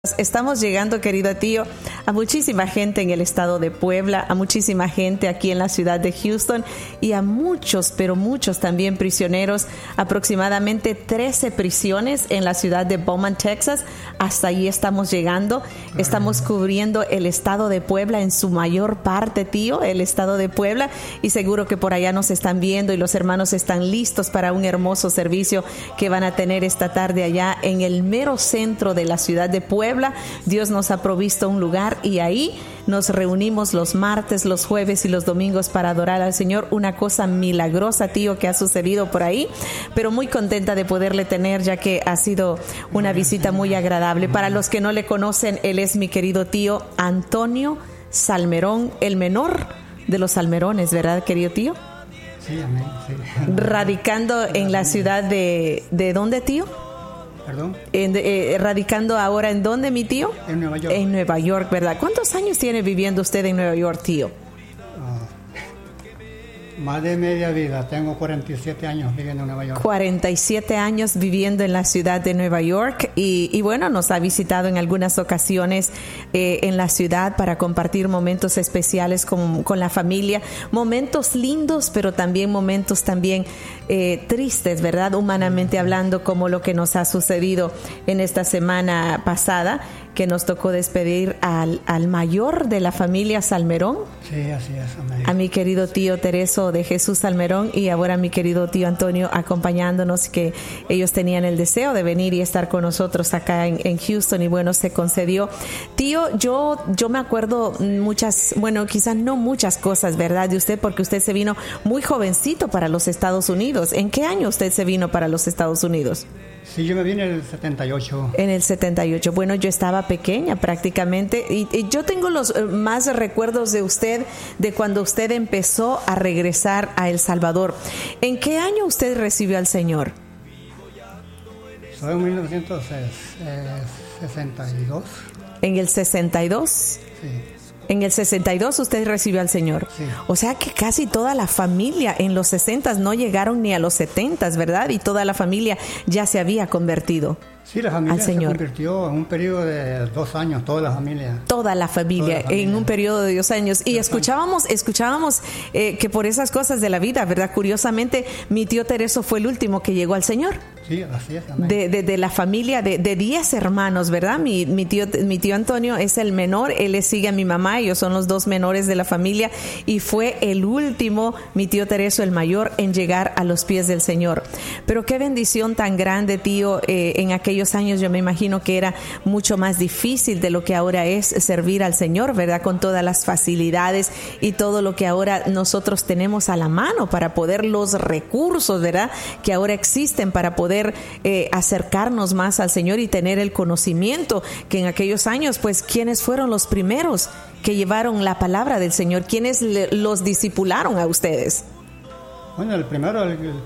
Estamos llegando, querido tío, a muchísima gente en el estado de Puebla, a muchísima gente aquí en la ciudad de Houston y a muchos, pero muchos también prisioneros, aproximadamente 13 prisiones en la ciudad de Beaumont, Texas. Hasta allí estamos llegando. Estamos cubriendo el estado de Puebla en su mayor parte, tío, el estado de Puebla, y seguro que por allá nos están viendo y los hermanos están listos para un hermoso servicio que van a tener esta tarde allá en el mero centro de la ciudad de Puebla. Dios nos ha provisto un lugar y ahí nos reunimos los martes, los jueves y los domingos para adorar al Señor. Una cosa milagrosa, tío, que ha sucedido por ahí, pero muy contenta de poderle tener, ya que ha sido una visita muy agradable. Para los que no le conocen, él es mi querido tío Antonio Salmerón, el menor de los Salmerones, ¿verdad, querido tío? Sí, amén. Sí. Radicando en la ciudad de ¿dónde, tío? ¿Perdón? Radicando ahora ¿en dónde, mi tío? En Nueva York. En Nueva York, ¿verdad? ¿Cuántos años tiene viviendo usted en Nueva York, tío? Más de media vida. Tengo 47 años viviendo en Nueva York. 47 años viviendo en la ciudad de Nueva York y bueno, nos ha visitado en algunas ocasiones en la ciudad para compartir momentos especiales con la familia, momentos lindos, pero también momentos también tristes, ¿verdad? Humanamente hablando, como lo que nos ha sucedido en esta semana pasada, que nos tocó despedir al mayor de la familia Salmerón. Sí, así es. Amén. A mi querido tío Tereso de Jesús Salmerón y ahora a mi querido tío Antonio acompañándonos, que ellos tenían el deseo de venir y estar con nosotros acá en Houston y bueno, se concedió. Tío, yo me acuerdo muchas, bueno, quizás no muchas cosas, ¿verdad? De usted, porque usted se vino muy jovencito para los Estados Unidos. ¿En qué año usted se vino para los Estados Unidos? Sí, yo me vine en el 78. En el 78. Bueno, yo estaba pequeña prácticamente y yo tengo los más recuerdos de usted de cuando usted empezó a regresar a El Salvador. ¿En qué año usted recibió al Señor? Fue en 1962. ¿En el 62? Sí. En el 62 usted recibió al Señor. Sí. O sea que casi toda la familia en los 60 no llegaron ni a los 70, ¿verdad? Y toda la familia ya se había convertido. Sí, la familia se convirtió en un periodo de 2 años, toda la familia. Toda la familia en un periodo de 2 años. Y escuchábamos que por esas cosas de la vida, ¿verdad? Curiosamente, mi tío Tereso fue el último que llegó al Señor. Sí, así es. De la familia de 10 hermanos, ¿verdad? Mi tío Antonio es el menor, él le sigue a mi mamá, ellos son los 2 menores de la familia y fue el último, mi tío Tereso, el mayor, en llegar a los pies del Señor. Pero qué bendición tan grande, tío, en aquellos años yo me imagino que era mucho más difícil de lo que ahora es servir al Señor, ¿verdad? Con todas las facilidades y todo lo que ahora nosotros tenemos a la mano para poder, los recursos, ¿verdad? Que ahora existen para poder acercarnos más al Señor y tener el conocimiento que en aquellos años, pues, ¿quiénes fueron los primeros que llevaron la palabra del Señor? ¿Quiénes los discipularon a ustedes? Bueno, el primero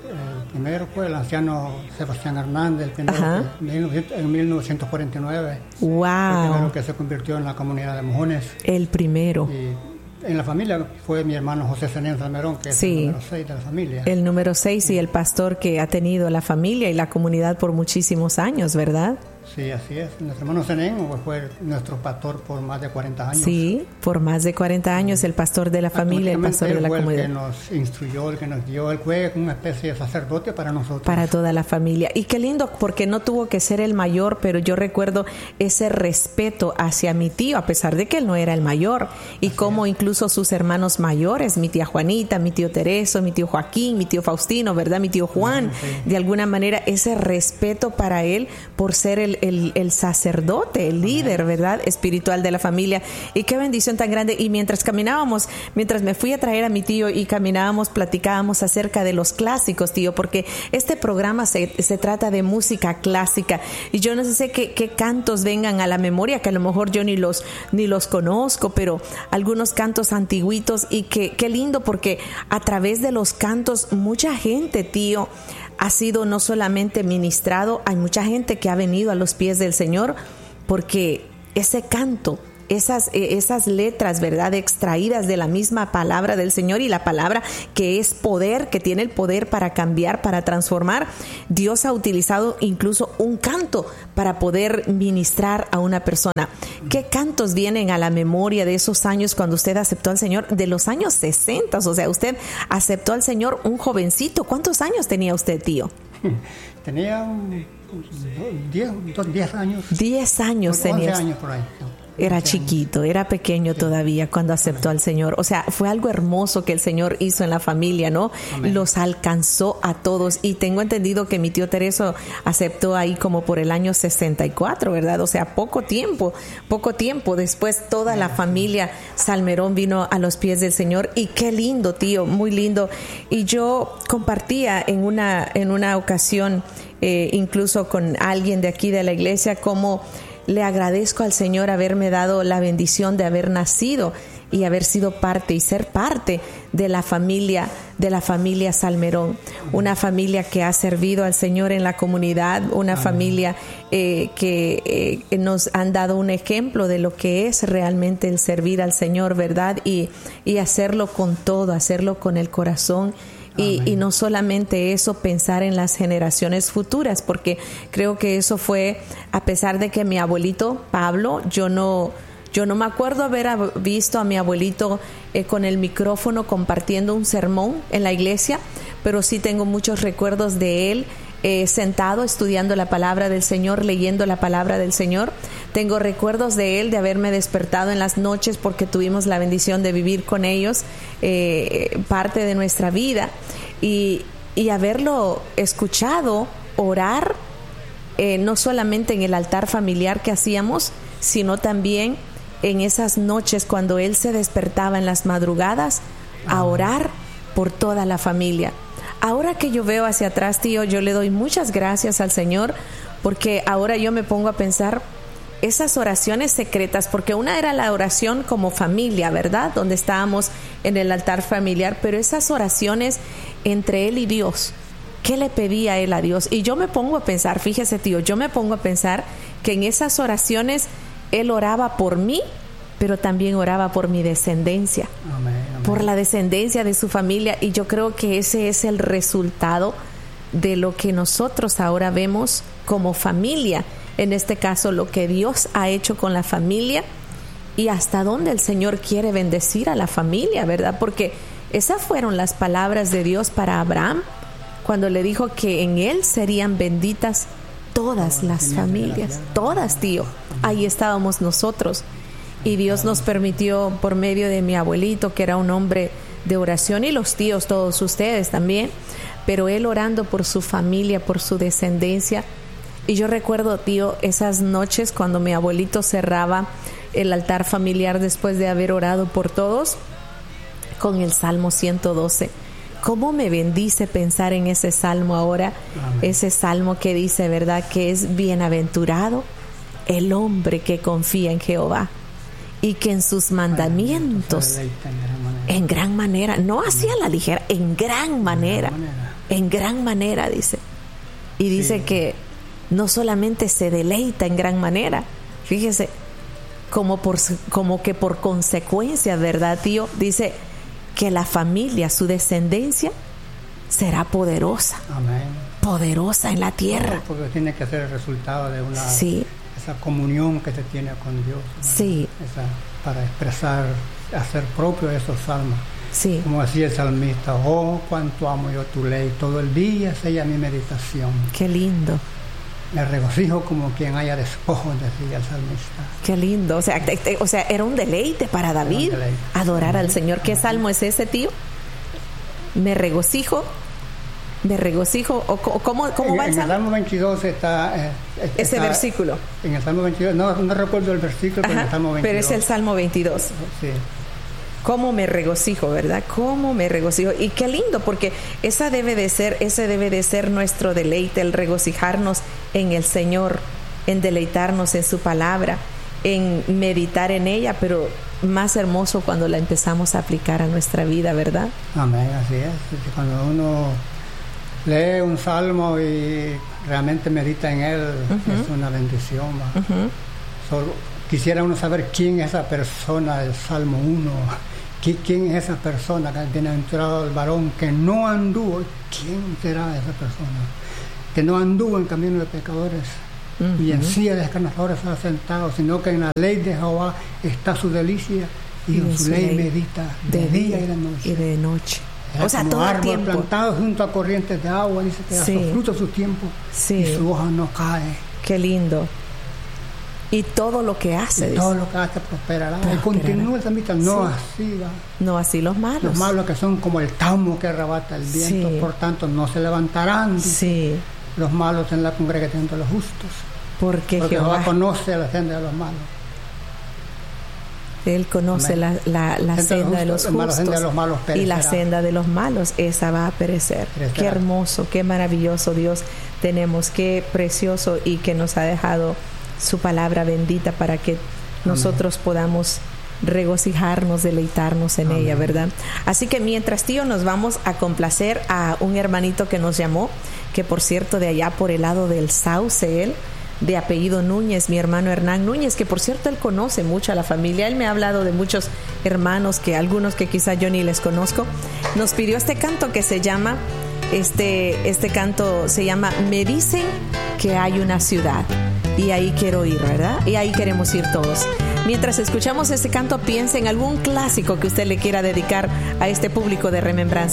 fue el anciano Sebastián Hernández, el primero en 1949. ¡Wow! El primero que se convirtió en la comunidad de mojones. El primero. Y en la familia fue mi hermano José Zenén Salmerón, que es el número 6 de la familia. El número 6 y el pastor que ha tenido la familia y la comunidad por muchísimos años, ¿verdad? Sí, así es. Nuestro hermano Zenén fue nuestro pastor por más de 40 años. Sí, por más de 40 años, el pastor de la familia, el pastor de la comunidad. El que nos instruyó, el que nos dio, él fue una especie de sacerdote para nosotros. Para toda la familia. Y qué lindo, porque no tuvo que ser el mayor, pero yo recuerdo ese respeto hacia mi tío, a pesar de que él no era el mayor. Y como incluso sus hermanos mayores, mi tía Juanita, mi tío Tereso, mi tío Joaquín, mi tío Faustino, ¿verdad? Mi tío Juan, de alguna manera ese respeto para él por ser el sacerdote, el líder, ¿verdad? Espiritual de la familia. Y qué bendición tan grande. Y mientras me fui a traer a mi tío y caminábamos, platicábamos acerca de los clásicos, tío, porque este programa se trata de música clásica. Y yo no sé qué cantos vengan a la memoria, que a lo mejor yo ni los conozco, pero algunos cantos antiguitos. Y qué lindo, porque a través de los cantos, mucha gente, tío, ha sido no solamente ministrado, hay mucha gente que ha venido a los pies del Señor porque ese canto esas letras, ¿verdad?, extraídas de la misma palabra del Señor, y la palabra que es poder, que tiene el poder para cambiar, para transformar. Dios ha utilizado incluso un canto para poder ministrar a una persona. ¿Qué cantos vienen a la memoria de esos años cuando usted aceptó al Señor? De los años 60, o sea, usted aceptó al Señor un jovencito. ¿Cuántos años tenía usted, tío? Tenía 10 años. 10 años tenía. 11 años por ahí. Era chiquito, era pequeño todavía cuando aceptó al Señor. O sea, fue algo hermoso que el Señor hizo en la familia, ¿no? Amén. Los alcanzó a todos. Y tengo entendido que mi tío Tereso aceptó ahí como por el año 64, ¿verdad? O sea, poco tiempo. Después toda la familia Salmerón vino a los pies del Señor. Y qué lindo, tío, muy lindo. Y yo compartía en una ocasión, incluso con alguien de aquí de la iglesia, cómo le agradezco al Señor haberme dado la bendición de haber nacido y haber sido parte y ser parte de la familia Salmerón, una familia que ha servido al Señor en la comunidad, una familia que nos han dado un ejemplo de lo que es realmente el servir al Señor, ¿verdad? Y hacerlo con todo, hacerlo con el corazón. Y no solamente eso, pensar en las generaciones futuras, porque creo que eso fue, a pesar de que mi abuelito Pablo, yo no me acuerdo haber visto a mi abuelito con el micrófono compartiendo un sermón en la iglesia, pero sí tengo muchos recuerdos de él sentado estudiando la palabra del Señor, leyendo la palabra del Señor. Tengo recuerdos de él, de haberme despertado en las noches porque tuvimos la bendición de vivir con ellos parte de nuestra vida, y haberlo escuchado orar, no solamente en el altar familiar que hacíamos, sino también en esas noches cuando él se despertaba en las madrugadas a orar por toda la familia. Ahora que yo veo hacia atrás, tío, yo le doy muchas gracias al Señor, porque ahora yo me pongo a pensar esas oraciones secretas, porque una era la oración como familia, ¿verdad?, donde estábamos en el altar familiar, pero esas oraciones entre él y Dios, ¿qué le pedía él a Dios? Y yo me pongo a pensar, fíjese, tío, yo me pongo a pensar que en esas oraciones él oraba por mí, pero también oraba por mi descendencia, amén, amén, por la descendencia de su familia. Y yo creo que ese es el resultado de lo que nosotros ahora vemos como familia, en este caso lo que Dios ha hecho con la familia y hasta dónde el Señor quiere bendecir a la familia, ¿verdad? Porque esas fueron las palabras de Dios para Abraham cuando le dijo que en él serían benditas todas las familias, todas, tío. Ahí estábamos nosotros. Y Dios nos permitió, por medio de mi abuelito, que era un hombre de oración, y los tíos, todos ustedes también, pero él orando por su familia, por su descendencia. Y yo recuerdo, tío, esas noches cuando mi abuelito cerraba el altar familiar después de haber orado por todos, con el Salmo 112. ¿Cómo me bendice pensar en ese salmo ahora? Amén. Ese salmo que dice, ¿verdad?, que es bienaventurado el hombre que confía en Jehová y que en sus mandamientos en gran manera, no así a la ligera, en gran manera, dice. Y dice que no solamente se deleita en gran manera, fíjese, como que por consecuencia, ¿verdad, tío? Dice que la familia, su descendencia, será poderosa. Amén. Poderosa en la tierra. Porque tiene que ser el resultado de una... Sí. Esa comunión que se tiene con Dios, ¿no? Sí. Para expresar, hacer propio esos salmos. Sí. Como decía el salmista, oh, cuánto amo yo tu ley, todo el día es ella mi meditación. Qué lindo. Me regocijo como quien haya despojo, decía el salmista. Qué lindo. O sea, era un deleite para David adorar al Señor. ¿Qué salmo es ese, tío? Me regocijo. ¿O cómo va el salmo? En el Salmo 22 está... ese versículo. En el Salmo 22, no recuerdo el versículo, pero en el Salmo 22. Pero es el Salmo 22. Sí. Cómo me regocijo, ¿verdad? Cómo me regocijo. Y qué lindo, porque ese debe de ser nuestro deleite, el regocijarnos en el Señor, en deleitarnos en su palabra, en meditar en ella, pero más hermoso cuando la empezamos a aplicar a nuestra vida, ¿verdad? Amén, así es. Cuando uno lee un salmo y realmente medita en él, es una bendición. quisiera uno saber quién es esa persona del Salmo 1. ¿Quién es esa persona que bienaventurado el varón que no anduvo? ¿Quién será esa persona? Que no anduvo en camino de pecadores, y en silla de escarnecedores ha sentado, sino que en la ley de Jehová está su delicia, y en su ley medita de día y de noche. Y de noche. Era, o sea, como todo árbol tiempo plantado junto a corrientes de agua, dice que da su fruto a su tiempo, y su hoja no cae. Qué lindo. Y todo lo que hace. Todo lo que hace prosperará. Y continúa esa mitad. No así va. No así los malos. Los malos que son como el tamo que arrebata el viento, por tanto no se levantarán. Los malos en la congregación de los justos. Porque Jehová conoce la senda de los malos. Él conoce la senda de los justos, y la senda de los malos, esa va a perecer. Qué hermoso, qué maravilloso Dios tenemos, qué precioso, y que nos ha dejado su palabra bendita para que nosotros podamos regocijarnos, deleitarnos en ella, ¿verdad? Así que mientras, tío, nos vamos a complacer a un hermanito que nos llamó, que por cierto de allá por el lado del Sauce, él de apellido Núñez, mi hermano Hernán Núñez, que por cierto él conoce mucho a la familia. Él me ha hablado de muchos hermanos, que algunos que quizá yo ni les conozco. Nos pidió este canto que se llama, este canto se llama Me dicen que hay una ciudad, y ahí quiero ir, ¿verdad? Y ahí queremos ir todos. Mientras escuchamos este canto, piense en algún clásico que usted le quiera dedicar a este público de Remembranza.